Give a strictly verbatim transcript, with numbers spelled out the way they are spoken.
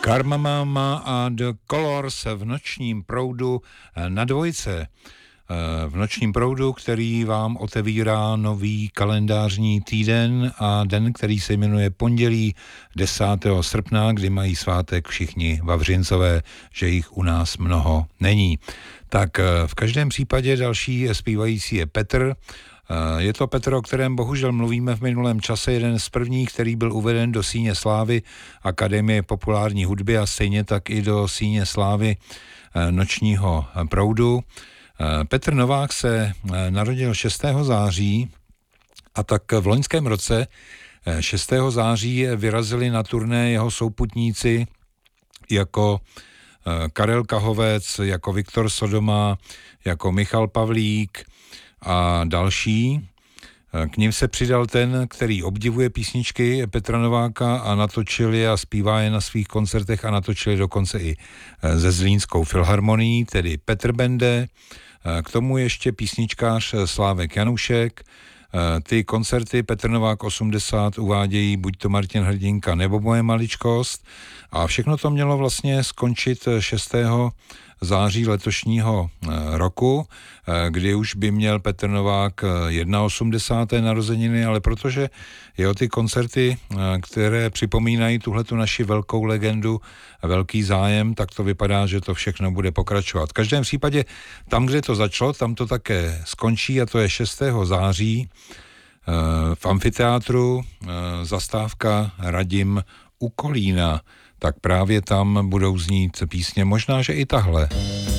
Karma Mama a The Colors v nočním proudu na dvojce. V nočním proudu, který vám otevírá nový kalendářní týden a den, který se jmenuje pondělí desátého srpna, kdy mají svátek všichni Vavřincové, že jich u nás mnoho není. Tak v každém případě další zpívající je Petr. Je to Petr, o kterém bohužel mluvíme v minulém čase, jeden z prvních, který byl uveden do síně slávy Akademie populární hudby a stejně tak i do síně slávy nočního proudu. Petr Novák se narodil šestého září a tak v loňském roce šestého září vyrazili na turné jeho souputníci jako Karel Kahovec, jako Viktor Sodoma, jako Michal Pavlík a další. K nim se přidal ten, který obdivuje písničky Petra Nováka a natočil je a zpívá je na svých koncertech a natočil je dokonce i ze Zlínskou filharmonií, tedy Petr Bende. K tomu ještě písničkář Slávek Janušek. Ty koncerty Petr Novák osmdesát uvádějí buď to Martin Hrdinka nebo Moje maličkost a všechno to mělo vlastně skončit šestého září letošního roku, kdy už by měl Petr Novák osmdesáté první narozeniny, ale protože jeho ty koncerty, které připomínají tuhletu naši velkou legendu a velký zájem, tak to vypadá, že to všechno bude pokračovat. V každém případě tam, kde to začalo, tam to také skončí a to je šestého září v amfiteátru zastávka Radim u Kolína. Tak právě tam budou znít písně, možná, že i tahle.